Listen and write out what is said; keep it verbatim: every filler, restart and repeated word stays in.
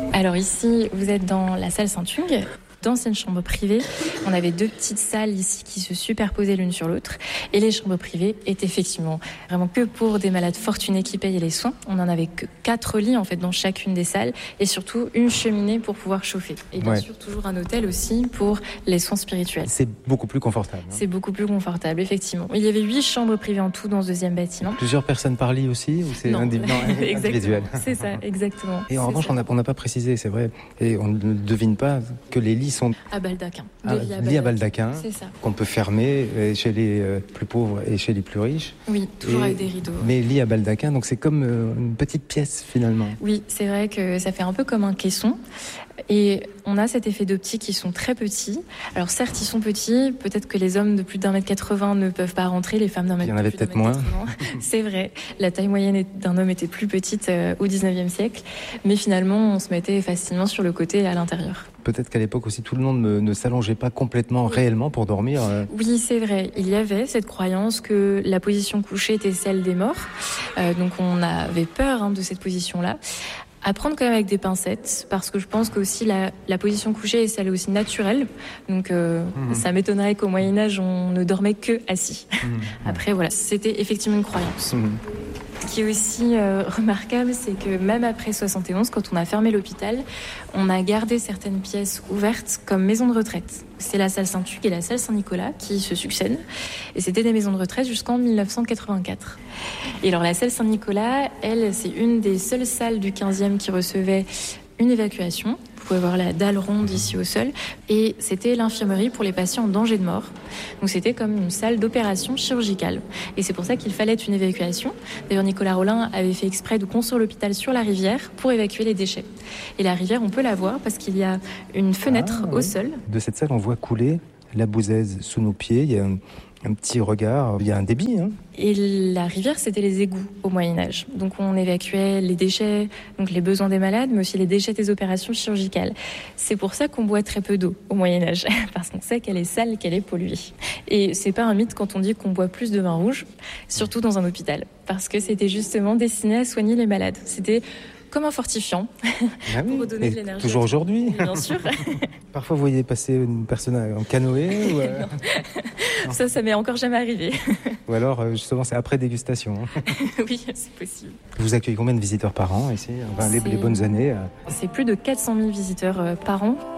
Alors ici, vous êtes dans la salle Saint-Hugues, d'anciennes chambres privées. On avait deux petites salles ici qui se superposaient l'une sur l'autre. Et les chambres privées étaient effectivement vraiment que pour des malades fortunés qui payaient les soins. On n'en avait que quatre lits en fait dans chacune des salles et surtout une cheminée pour pouvoir chauffer. Et bien ouais. sûr toujours un hôtel aussi pour les soins spirituels. C'est beaucoup plus confortable. Hein. C'est beaucoup plus confortable, effectivement. Il y avait huit chambres privées en tout dans ce deuxième bâtiment. Plusieurs personnes par lit aussi ou c'est non. Indiv- non, individuel? C'est ça, exactement. Et en c'est revanche, ça. on n'a pas précisé, c'est vrai, et on ne devine pas que les lits sont à baldaquin. Ah, lits à baldaquin, c'est ça. Qu'on peut fermer chez les plus pauvres et chez les plus riches. Oui, toujours et, avec des rideaux. Mais lits à baldaquin, donc c'est comme une petite pièce finalement. Oui, c'est vrai que ça fait un peu comme un caisson. Et on a cet effet d'optique qui sont très petits. Alors certes, ils sont petits. Peut-être que les hommes de plus d'un mètre quatre-vingts ne peuvent pas rentrer. Les femmes d'un mètre. Il y en avait peut-être moins. C'est vrai. La taille moyenne d'un homme était plus petite euh, au dix-neuvième siècle. Mais finalement, on se mettait facilement sur le côté et à l'intérieur. Peut-être qu'à l'époque aussi, tout le monde ne, ne s'allongeait pas complètement oui. réellement pour dormir. Euh... Oui, c'est vrai. Il y avait cette croyance que la position couchée était celle des morts. Euh, donc on avait peur hein, de cette position-là. À prendre quand même avec des pincettes, parce que je pense que aussi la, la position couchée est celle aussi naturelle. Donc euh, mmh. ça m'étonnerait qu'au Moyen-Âge, on ne dormait que assis. Mmh. Après, voilà, c'était effectivement une croyance. Mmh. Ce qui est aussi euh, remarquable, c'est que même après soixante et onze, quand on a fermé l'hôpital, on a gardé certaines pièces ouvertes comme maisons de retraite. C'est la salle Saint-Hugues et la salle Saint-Nicolas qui se succèdent. Et c'était des maisons de retraite jusqu'en dix-neuf cent quatre-vingt-quatre. Et alors la salle Saint-Nicolas, elle, c'est une des seules salles du quinzième qui recevait une évacuation. Vous pouvez voir la dalle ronde ici au sol. Et c'était l'infirmerie pour les patients en danger de mort. Donc c'était comme une salle d'opération chirurgicale. Et c'est pour ça qu'il fallait une évacuation. D'ailleurs, Nicolas Rolin avait fait exprès de construire l'hôpital sur la rivière pour évacuer les déchets. Et la rivière, on peut la voir parce qu'il y a une fenêtre ah, au oui. sol. De cette salle, on voit couler la Bouzaise sous nos pieds. Il y a un, un petit regard, il y a un débit. Hein. Et la rivière, c'était les égouts au Moyen-Âge. Donc on évacuait les déchets, donc les besoins des malades, mais aussi les déchets des opérations chirurgicales. C'est pour ça qu'on boit très peu d'eau au Moyen-Âge, parce qu'on sait qu'elle est sale, qu'elle est polluée. Et c'est pas un mythe quand on dit qu'on boit plus de vin rouge, surtout dans un hôpital, parce que c'était justement destiné à soigner les malades. C'était comme un fortifiant, ah oui, pour redonner de l'énergie. Toujours aujourd'hui. Bien sûr. Parfois, vous voyez passer une personne en canoë ou euh... non. Ça, ça m'est encore jamais arrivé. Ou alors, justement, c'est après dégustation. Oui, c'est possible. Vous accueillez combien de visiteurs par an ici enfin, les, les bonnes années euh... C'est plus de quatre cent mille visiteurs par an.